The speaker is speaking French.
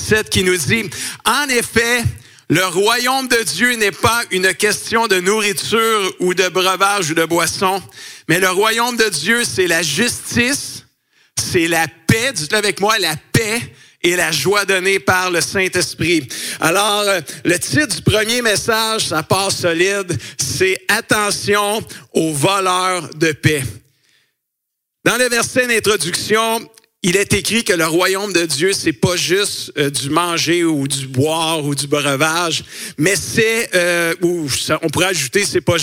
17 qui nous dit, « En effet, le royaume de Dieu n'est pas une question de nourriture ou de breuvage ou de boisson, mais le royaume de Dieu, c'est la justice, c'est la paix, dites-le avec moi, la paix et la joie donnée par le Saint-Esprit. » Alors, le titre du premier message, ça part solide, c'est « Attention aux voleurs de paix ». Dans le verset d'introduction, il est écrit que le royaume de Dieu, c'est pas juste du manger ou du boire ou du breuvage, mais c'est, on pourrait ajouter, c'est pas